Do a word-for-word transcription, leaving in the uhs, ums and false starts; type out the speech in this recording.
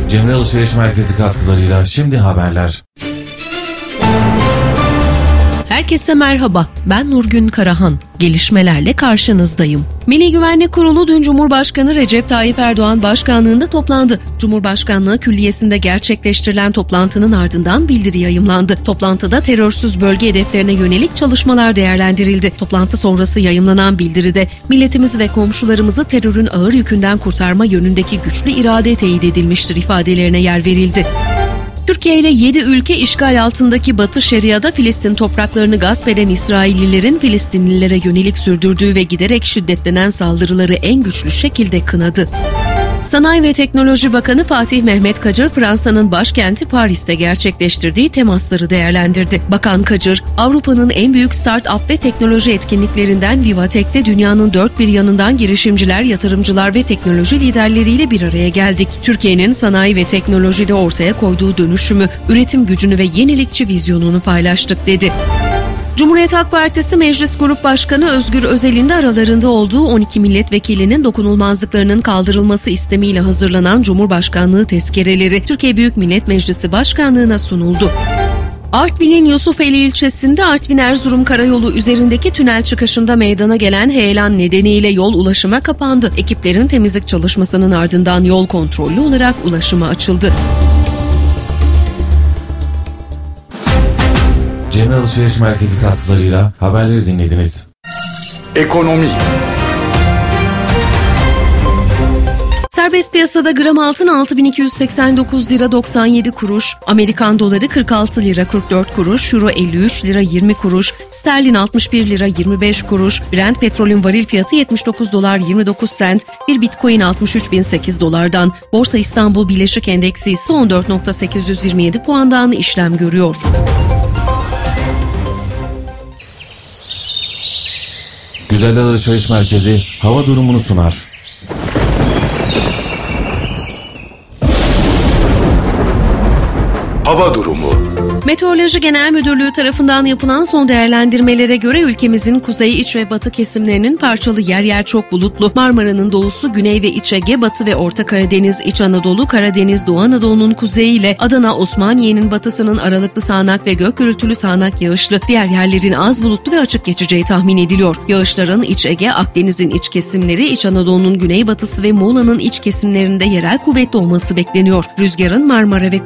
Cemre Alışveriş Merkezi katkılarıyla şimdi haberler. Herkese merhaba, ben Nurgün Karahan. Gelişmelerle karşınızdayım. Milli Güvenlik Kurulu dün Cumhurbaşkanı Recep Tayyip Erdoğan başkanlığında toplandı. Cumhurbaşkanlığı Külliyesi'nde gerçekleştirilen toplantının ardından bildiri yayımlandı. Toplantıda terörsüz bölge hedeflerine yönelik çalışmalar değerlendirildi. Toplantı sonrası yayımlanan bildiride milletimizi ve komşularımızı terörün ağır yükünden kurtarma yönündeki güçlü irade teyit edilmiştir ifadelerine yer verildi. Türkiye ile yedi ülke işgal altındaki Batı Şeria'da Filistin topraklarını gasp eden İsraillilerin Filistinlilere yönelik sürdürdüğü ve giderek şiddetlenen saldırıları en güçlü şekilde kınadı. Sanayi ve Teknoloji Bakanı Fatih Mehmet Kacır, Fransa'nın başkenti Paris'te gerçekleştirdiği temasları değerlendirdi. Bakan Kacır, Avrupa'nın en büyük start-up ve teknoloji etkinliklerinden Vivatek'te dünyanın dört bir yanından girişimciler, yatırımcılar ve teknoloji liderleriyle bir araya geldik. Türkiye'nin sanayi ve teknolojide ortaya koyduğu dönüşümü, üretim gücünü ve yenilikçi vizyonunu paylaştık dedi. Cumhuriyet Halk Partisi Meclis Grup Başkanı Özgür Özel'in de aralarında olduğu on iki milletvekilinin dokunulmazlıklarının kaldırılması istemiyle hazırlanan Cumhurbaşkanlığı tezkereleri Türkiye Büyük Millet Meclisi Başkanlığı'na sunuldu. Artvin'in Yusufeli ilçesinde Artvin-Erzurum Karayolu üzerindeki tünel çıkışında meydana gelen heyelan nedeniyle yol ulaşıma kapandı. Ekiplerin temizlik çalışmasının ardından yol kontrollü olarak ulaşıma açıldı. Cemre Alışveriş Merkezi katkılarıyla haberleri dinlediniz. Ekonomi. Serbest piyasada gram altın altı bin iki yüz seksen dokuz lira doksan yedi kuruş, Amerikan doları kırk altı lira kırk dört kuruş, euro elli üç lira yirmi kuruş, sterlin altmış bir lira yirmi beş kuruş, Brent petrolün varil fiyatı yetmiş dokuz dolar yirmi dokuz sent, bir bitcoin altmış üç bin sekiz dolardan, Borsa İstanbul Birleşik Endeksi ise on dört bin sekiz yüz yirmi yedi puandan işlem görüyor. Güzeller Alışveriş Merkezi hava durumunu sunar. Hava durumu. Meteoroloji Genel Müdürlüğü tarafından yapılan son değerlendirmelere göre ülkemizin kuzey, iç ve batı kesimlerinin parçalı yer yer çok bulutlu, Marmara'nın doğusu, Güney ve İç Ege, Batı ve Orta Karadeniz, İç Anadolu, Karadeniz, Doğu Anadolu'nun kuzeyi ile Adana, Osmaniye'nin batısının aralıklı sağanak ve gök gürültülü sağanak yağışlı, diğer yerlerin az bulutlu ve açık geçeceği tahmin ediliyor. Yağışların İç Ege, Akdeniz'in iç kesimleri, İç Anadolu'nun güneybatısı ve Muğla'nın iç kesimlerinde yerel kuvvetli olması bekleniyor. Rüzgarın Marmara ve